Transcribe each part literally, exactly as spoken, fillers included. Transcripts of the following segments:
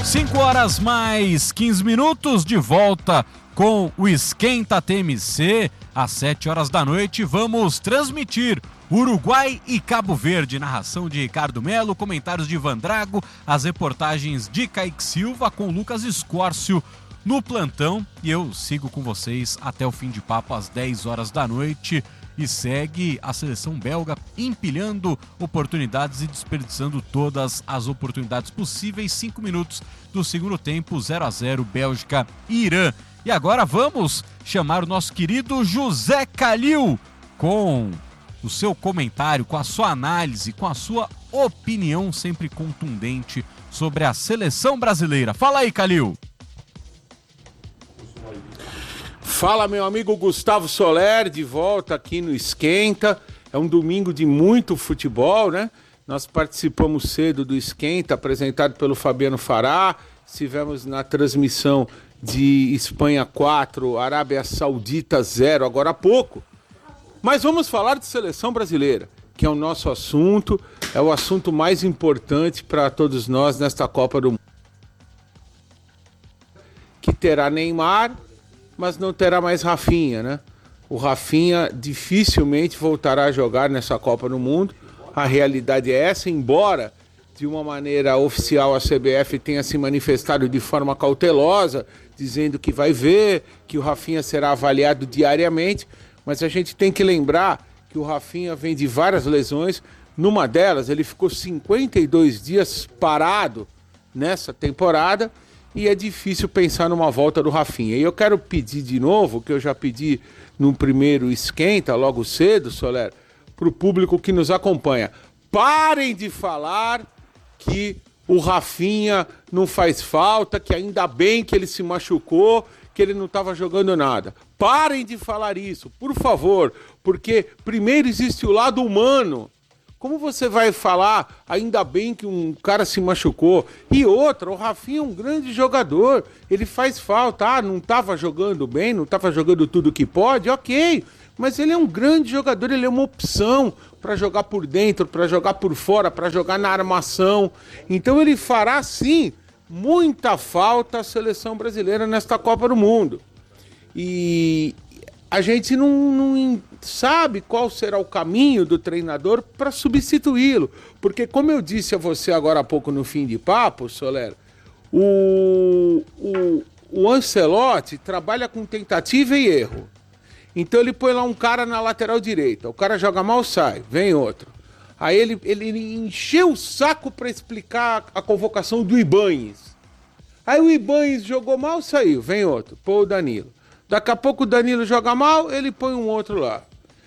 cinco horas mais quinze minutos, de volta com o Esquenta T M C. Às sete horas da noite vamos transmitir Uruguai e Cabo Verde. Narração de Ricardo Melo, comentários de Ivan Drago, as reportagens de Kaique Silva com Lucas Escórcio no plantão. E eu sigo com vocês até o fim de papo às dez horas da noite. E segue a seleção belga empilhando oportunidades e desperdiçando todas as oportunidades possíveis. Cinco minutos do segundo tempo, zero a zero, Bélgica e Irã. E agora vamos chamar o nosso querido José Calil com o seu comentário, com a sua análise, com a sua opinião sempre contundente sobre a seleção brasileira. Fala aí, Calil! Fala, meu amigo Gustavo Soler, de volta aqui no Esquenta. É um domingo de muito futebol, né? Nós participamos cedo do Esquenta, apresentado pelo Fabiano Fará. Estivemos na transmissão de Espanha quatro, Arábia Saudita zero, agora há pouco. Mas vamos falar de seleção brasileira, que é o nosso assunto, é o assunto mais importante para todos nós nesta Copa do Mundo. Que terá Neymar, mas não terá mais Rafinha, né? O Rafinha dificilmente voltará a jogar nessa Copa do Mundo. A realidade é essa, embora de uma maneira oficial a C B F tenha se manifestado de forma cautelosa, dizendo que vai ver, que o Rafinha será avaliado diariamente, mas a gente tem que lembrar que o Rafinha vem de várias lesões. Numa delas, ele ficou cinquenta e dois dias parado nessa temporada, e é difícil pensar numa volta do Rafinha. E eu quero pedir de novo, que eu já pedi no primeiro Esquenta, logo cedo, Soler, para o público que nos acompanha. Parem de falar que o Rafinha não faz falta, que ainda bem que ele se machucou, que ele não estava jogando nada. Parem de falar isso, por favor, porque primeiro existe o lado humano. Como você vai falar, ainda bem que um cara se machucou? E outra, o Rafinha é um grande jogador, ele faz falta. Ah, não estava jogando bem, não estava jogando tudo que pode, ok. Mas ele é um grande jogador, ele é uma opção para jogar por dentro, para jogar por fora, para jogar na armação. Então ele fará, sim, muita falta à seleção brasileira nesta Copa do Mundo. E a gente não, não sabe qual será o caminho do treinador para substituí-lo. Porque, como eu disse a você agora há pouco no fim de papo, Soler, o, o, o Ancelotti trabalha com tentativa e erro. Então ele põe lá um cara na lateral direita, o cara joga mal, sai, vem outro. Aí ele, ele encheu o saco para explicar a convocação do Ibanez. Aí o Ibanez jogou mal, saiu, vem outro, pô o Danilo. Daqui a pouco o Danilo joga mal, ele põe um outro lá.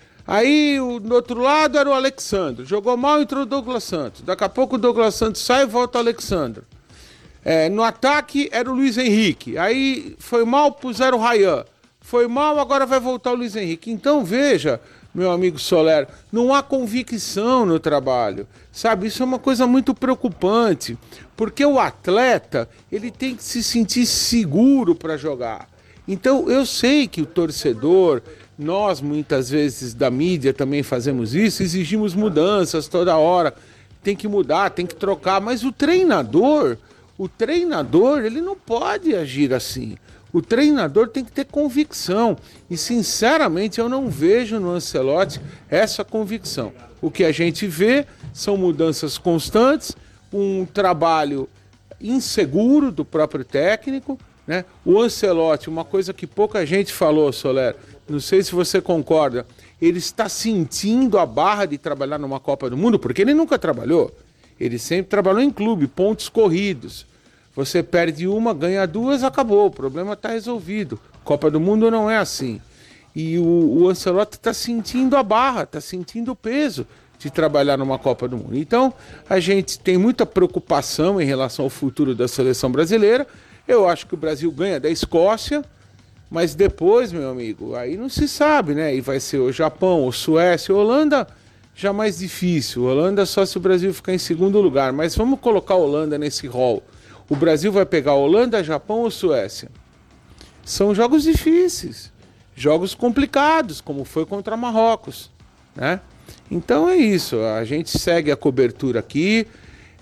Aí o, do outro lado era o Alexandre, jogou mal, entrou o Douglas Santos. Daqui a pouco o Douglas Santos sai e volta o Alexandre. É, no ataque era o Luiz Henrique, aí foi mal, puseram o Ryan. Foi mal, agora vai voltar o Luiz Henrique. Então, veja, meu amigo Soler, não há convicção no trabalho, sabe? Isso é uma coisa muito preocupante, porque o atleta, ele tem que se sentir seguro para jogar. Então, eu sei que o torcedor, nós muitas vezes da mídia também fazemos isso, exigimos mudanças toda hora, tem que mudar, tem que trocar, mas o treinador, o treinador, ele não pode agir assim. O treinador tem que ter convicção e, sinceramente, eu não vejo no Ancelotti essa convicção. O que a gente vê são mudanças constantes, um trabalho inseguro do próprio técnico, né? O Ancelotti, uma coisa que pouca gente falou, Soler, não sei se você concorda, ele está sentindo a barra de trabalhar numa Copa do Mundo, porque ele nunca trabalhou. Ele sempre trabalhou em clube, pontos corridos. Você perde uma, ganha duas, acabou, o problema está resolvido. Copa do Mundo não é assim. E o, o Ancelotti está sentindo a barra, está sentindo o peso de trabalhar numa Copa do Mundo. Então, a gente tem muita preocupação em relação ao futuro da seleção brasileira. Eu acho que o Brasil ganha da Escócia, mas depois, meu amigo, aí não se sabe, né? E vai ser o Japão, ou Suécia, a Holanda já mais difícil. Holanda só se o Brasil ficar em segundo lugar. Mas vamos colocar a Holanda nesse rol. O Brasil vai pegar Holanda, Japão ou Suécia? São jogos difíceis, jogos complicados, como foi contra Marrocos, né? Então é isso, a gente segue a cobertura aqui,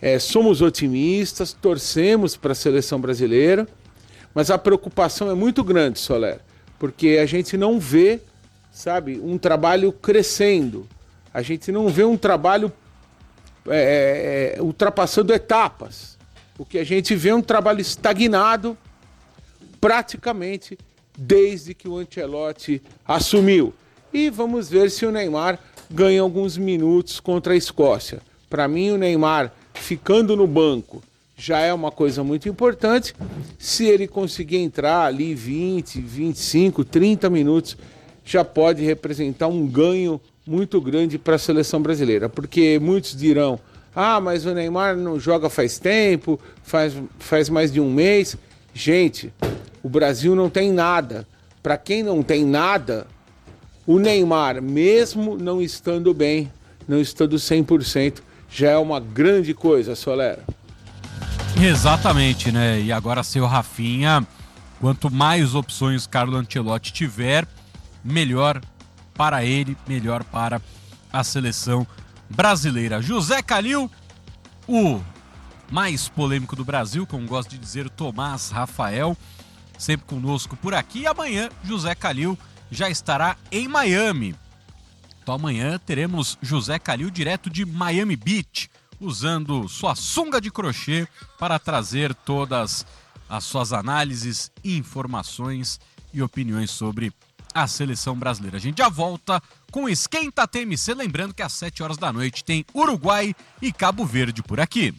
É, somos otimistas, torcemos para a seleção brasileira, mas a preocupação é muito grande, Soler, porque a gente não vê, sabe, um trabalho crescendo, a gente não vê um trabalho é, é, ultrapassando etapas. O que a gente vê é um trabalho estagnado praticamente desde que o Ancelotti assumiu. E vamos ver se o Neymar ganha alguns minutos contra a Escócia. Para mim, o Neymar ficando no banco já é uma coisa muito importante. Se ele conseguir entrar ali vinte, vinte e cinco, trinta minutos, já pode representar um ganho muito grande para a seleção brasileira. Porque muitos dirão, ah, mas o Neymar não joga faz tempo, faz, faz mais de um mês. Gente, o Brasil não tem nada. Para quem não tem nada, o Neymar, mesmo não estando bem, não estando cem por cento, já é uma grande coisa, Solera. Exatamente, né? E agora, seu Rafinha, quanto mais opções Carlo Ancelotti tiver, melhor para ele, melhor para a seleção brasileira. José Calil, o mais polêmico do Brasil, como gosto de dizer, Tomás Rafael, sempre conosco por aqui. E amanhã, José Calil já estará em Miami. Então amanhã teremos José Calil direto de Miami Beach, usando sua sunga de crochê para trazer todas as suas análises, informações e opiniões sobre a seleção brasileira. A gente já volta com o Esquenta T M C, lembrando que às sete horas da noite tem Uruguai e Cabo Verde por aqui.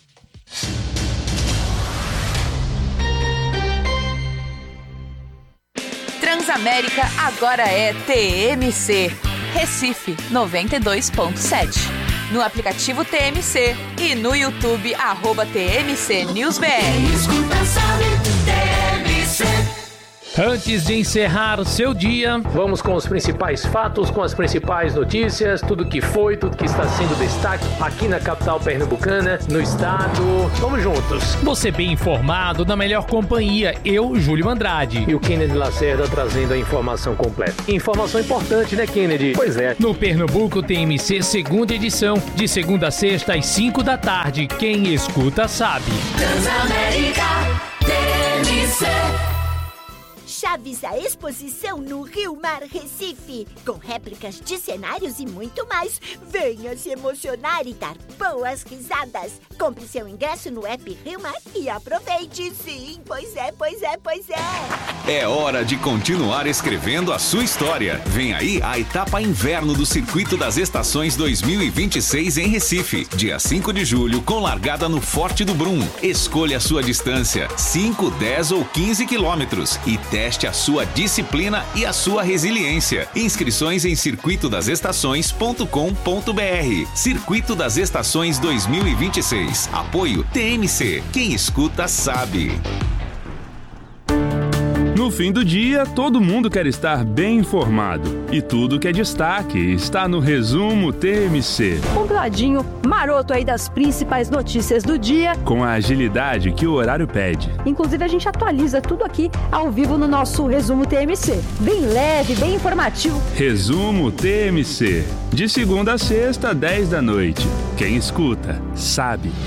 Transamérica agora é T M C. Recife noventa e dois ponto sete. No aplicativo T M C e no YouTube, arroba T M C News B R. Antes de encerrar o seu dia, vamos com os principais fatos, com as principais notícias, tudo que foi, tudo que está sendo destaque aqui na capital pernambucana, no estado. Vamos juntos. Você bem informado, na melhor companhia, eu, Júlio Andrade. E o Kennedy Lacerda trazendo a informação completa. Informação importante, né, Kennedy? Pois é. No Pernambuco T M C, segunda edição, de segunda a sexta às cinco da tarde. Quem escuta sabe. Transamérica T M C. Chaves a exposição no Rio Mar Recife, com réplicas de cenários e muito mais. Venha se emocionar e dar boas risadas. Compre seu ingresso no app Rio Mar e aproveite. Sim, pois é, pois é, pois é. É hora de continuar escrevendo a sua história. Vem aí a etapa inverno do Circuito das Estações dois mil e vinte e seis em Recife, dia cinco de julho, com largada no Forte do Brum. Escolha a sua distância, cinco, dez ou quinze quilômetros, e teste a sua disciplina e a sua resiliência. Inscrições em circuito das estações ponto com ponto b r. Circuito das Estações dois mil e vinte e seis. Apoio T M C. Quem escuta sabe. No fim do dia, todo mundo quer estar bem informado. E tudo que é destaque está no Resumo T M C. Compladinho, maroto aí das principais notícias do dia. Com a agilidade que o horário pede. Inclusive, a gente atualiza tudo aqui ao vivo no nosso Resumo T M C. Bem leve, bem informativo. Resumo T M C. De segunda a sexta, dez da noite. Quem escuta, sabe.